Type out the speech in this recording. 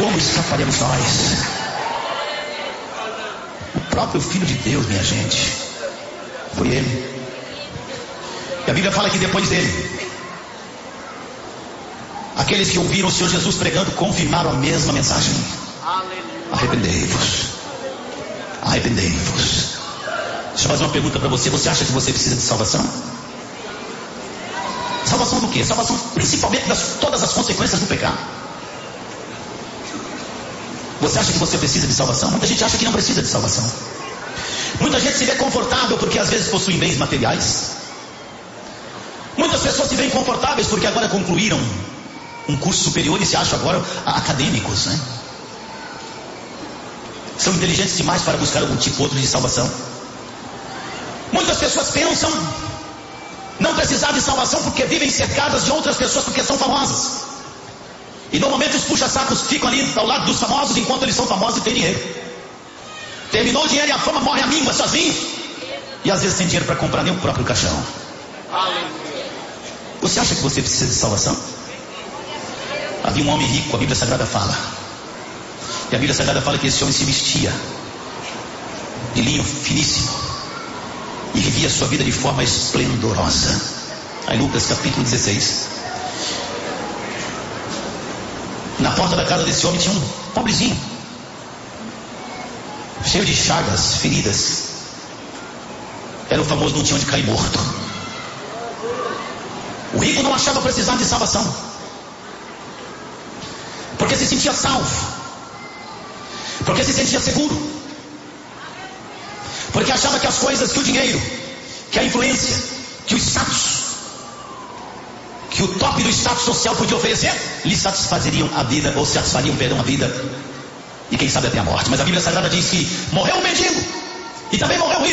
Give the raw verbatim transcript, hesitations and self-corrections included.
Como escaparemos nós? O próprio Filho de Deus, minha gente, foi ele. E a Bíblia fala que depois dele, aqueles que ouviram o Senhor Jesus pregando confirmaram a mesma mensagem: arrependei-vos, arrependei-vos. Deixa eu fazer uma pergunta para você. Você acha que você precisa de salvação? Salvação do quê? Salvação principalmente das todas as consequências do pecado. Você acha que você precisa de salvação? Muita gente acha que não precisa de salvação. Muita gente se vê confortável porque às vezes possuem bens materiais. Muitas pessoas se veem confortáveis porque agora concluíram um curso superior e se acham agora acadêmicos, né? São inteligentes demais para buscar algum tipo ou outro de salvação. Muitas pessoas pensam não precisar de salvação porque vivem cercadas de outras pessoas porque são famosas. E normalmente os puxa-sacos ficam ali ao lado dos famosos enquanto eles são famosos e têm dinheiro. Terminou o dinheiro e a fama morre a míngua sozinho. E às vezes sem dinheiro para comprar nem o próprio caixão. Você acha que você precisa de salvação? Havia um homem rico, a Bíblia Sagrada fala. E a Bíblia Sagrada fala que esse homem se vestia de linho finíssimo e vivia a sua vida de forma esplendorosa. Aí Lucas capítulo dezesseis. Na porta da casa desse homem tinha um pobrezinho, cheio de chagas, feridas. Era o famoso não tinha onde cair morto. O rico não achava precisar de salvação, porque se sentia salvo, porque se sentia seguro, porque achava que as coisas, que o dinheiro, que a influência, que o status, que o top do status social podia oferecer, lhe satisfazeriam a vida, ou satisfariam, perdão, a vida, e quem sabe até a morte. Mas a Bíblia Sagrada diz que morreu um mendigo, e também morreu um rico.